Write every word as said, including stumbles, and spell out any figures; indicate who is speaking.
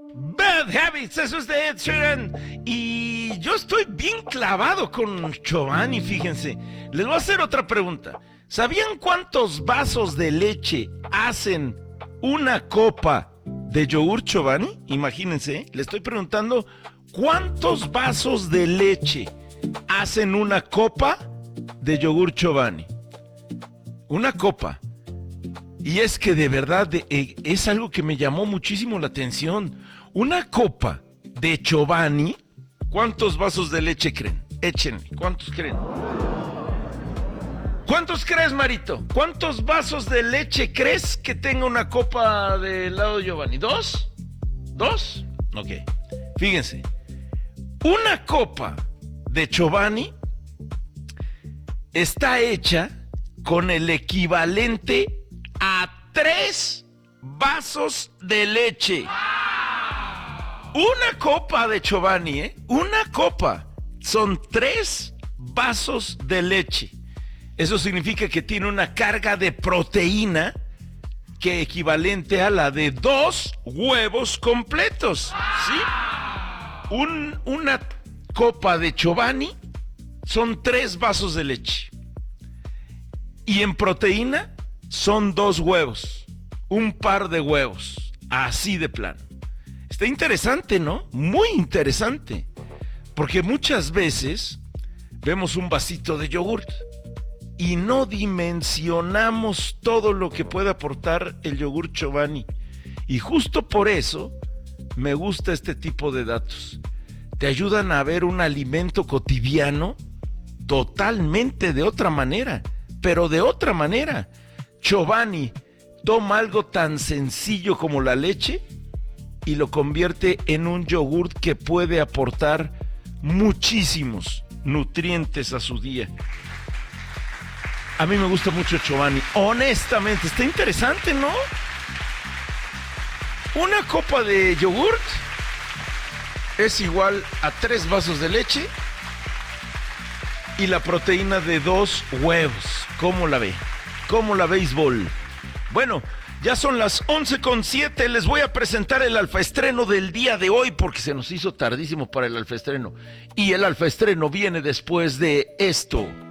Speaker 1: Bad Habits, eso es de Ed Sheeran. Y yo estoy bien clavado con Chobani, fíjense. Les voy a hacer otra pregunta. ¿Sabían cuántos vasos de leche hacen una copa de yogur Chobani? Imagínense, ¿eh? Le estoy preguntando cuántos vasos de leche hacen una copa de yogur Chobani. Una copa. Y es que de verdad de, eh, es algo que me llamó muchísimo la atención. Una copa de Chobani, ¿cuántos vasos de leche creen? Échenme, ¿cuántos creen? ¿Cuántos crees, Marito? ¿Cuántos vasos de leche crees que tenga una copa de helado de Chobani? ¿Dos? ¿Dos? Ok. Fíjense. Una copa de Chobani está hecha con el equivalente a tres vasos de leche. Una copa de Chobani, ¿eh? Una copa. Son tres vasos de leche. Eso significa que tiene una carga de proteína que equivalente a la de dos huevos completos. ¿Sí? Un, una copa de Chobani son tres vasos de leche. Y en proteína son dos huevos. Un par de huevos. Así de plano. Está interesante, ¿no? Muy interesante. Porque muchas veces vemos un vasito de yogurt y no dimensionamos todo lo que puede aportar el yogur Chobani. Y justo por eso me gusta este tipo de datos. Te ayudan a ver un alimento cotidiano totalmente de otra manera, pero de otra manera. Chobani toma algo tan sencillo como la leche y lo convierte en un yogurt que puede aportar muchísimos nutrientes a su día. A mí me gusta mucho Chobani, honestamente, está interesante, ¿no? Una copa de yogurt es igual a tres vasos de leche y la proteína de dos huevos. ¿Cómo la ve? ¿Cómo la béisbol? Bueno, ya son las once con siete, les voy a presentar el alfaestreno del día de hoy porque se nos hizo tardísimo para el alfaestreno. Y el alfaestreno viene después de esto.